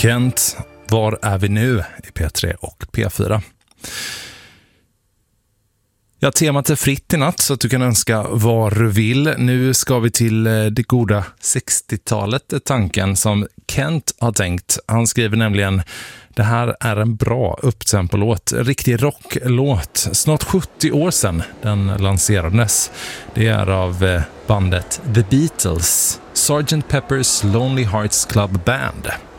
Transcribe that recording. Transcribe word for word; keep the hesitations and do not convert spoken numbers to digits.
Kent, var är vi nu i P tre och P fyra? Ja, temat är fritt i natt så att du kan önska vad du vill. Nu ska vi till det goda sextiotalet, är tanken som Kent har tänkt. Han skriver nämligen: det här är en bra upptempolåt, riktig rocklåt. Snart sjuttio år sedan den lanserades. Det är av bandet The Beatles, Sergeant Pepper's Lonely Hearts Club Band.